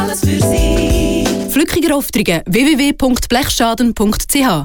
alles für Sie. Flückiger Aufträge www.blechschaden.ch.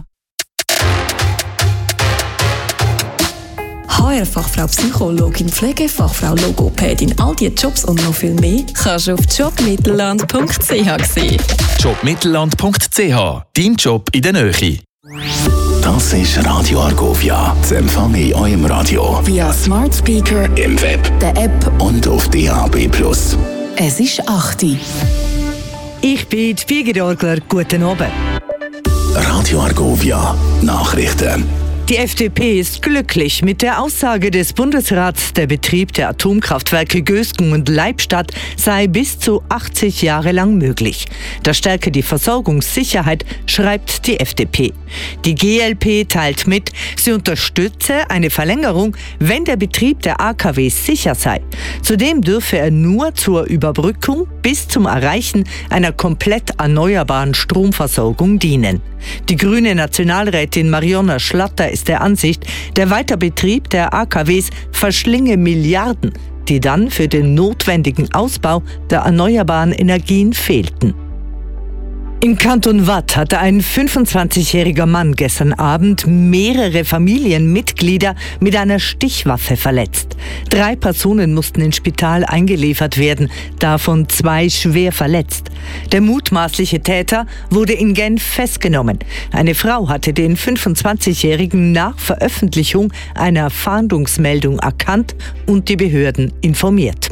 HR-Fachfrau Psychologin, Pflegefachfrau Logopädin, all diese Jobs und noch viel mehr kannst du auf jobmittelland.ch sehen. Jobmittelland.ch, dein Job in der Nähe. Das ist Radio Argovia. Das Empfang in eurem Radio. Via Smart Speaker, Im Web. der App. Und auf DAB+. Es ist 8 Uhr. Ich bin die Birgit-Orgler. Guten Abend. Radio Argovia. Nachrichten. Die FDP ist glücklich mit der Aussage des Bundesrats, der Betrieb der Atomkraftwerke Gösgen und Leibstadt sei bis zu 80 Jahre lang möglich. Das stärke die Versorgungssicherheit, schreibt die FDP. Die GLP teilt mit, sie unterstütze eine Verlängerung, wenn der Betrieb der AKW sicher sei. Zudem dürfe er nur zur Überbrückung bis zum Erreichen einer komplett erneuerbaren Stromversorgung dienen. Die grüne Nationalrätin Marionna Schlatter ist der Ansicht, der Weiterbetrieb der AKWs verschlinge Milliarden, die dann für den notwendigen Ausbau der erneuerbaren Energien fehlten. Im Kanton Waadt hatte ein 25-jähriger Mann gestern Abend mehrere Familienmitglieder mit einer Stichwaffe verletzt. 3 Personen mussten ins Spital eingeliefert werden, davon 2 schwer verletzt. Der mutmaßliche Täter wurde in Genf festgenommen. Eine Frau hatte den 25-jährigen nach Veröffentlichung einer Fahndungsmeldung erkannt und die Behörden informiert.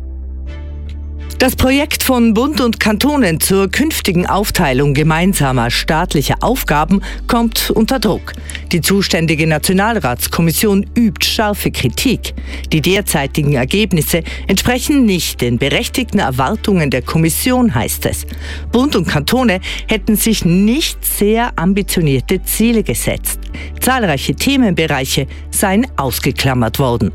Das Projekt von Bund und Kantonen zur künftigen Aufteilung gemeinsamer staatlicher Aufgaben kommt unter Druck. Die zuständige Nationalratskommission übt scharfe Kritik. Die derzeitigen Ergebnisse entsprechen nicht den berechtigten Erwartungen der Kommission, heißt es. Bund und Kantone hätten sich nicht sehr ambitionierte Ziele gesetzt. Zahlreiche Themenbereiche seien ausgeklammert worden.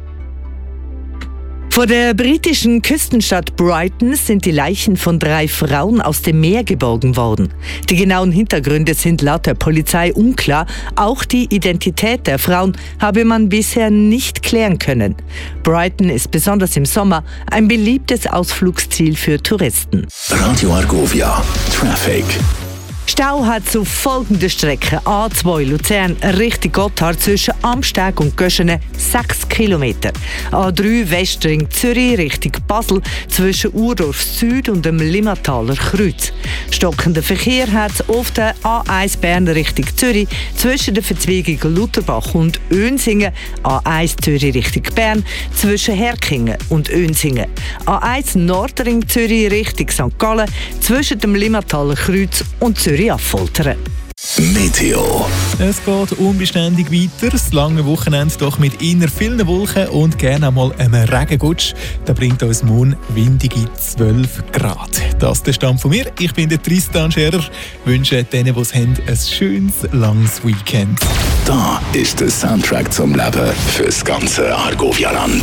Vor der britischen Küstenstadt Brighton sind die Leichen von 3 Frauen aus dem Meer geborgen worden. Die genauen Hintergründe sind laut der Polizei unklar. Auch die Identität der Frauen habe man bisher nicht klären können. Brighton ist besonders im Sommer ein beliebtes Ausflugsziel für Touristen. Radio Argovia. Traffic. Stau hat zu folgender Strecke A2 Luzern Richtung Gotthard zwischen Amsteg und Göschene 6 Kilometer. A3 Westring Zürich Richtung Basel zwischen Urdorf Süd und dem Limmataler Kreuz. Stockender Verkehr hat es auf der A1 Bern Richtung Zürich zwischen der Verzweigung Lutherbach und Önsingen, A1 Zürich Richtung Bern zwischen Herkingen und Önsingen, A1 Nordring Zürich Richtung St. Gallen zwischen dem Limmataler Kreuz und Zürich Affoltern. Meteo. Es geht unbeständig weiter. Das lange Wochenende doch mit eher vielen Wolken und gerne einmal einem Regengutsch. Der bringt uns morgen windige 12 Grad. Das ist der Stand von mir. Ich bin der Tristan Scherer. Wünsche denen, die es haben, ein schönes, langes Weekend. Da ist der Soundtrack zum Leben fürs ganze Argovia-Land.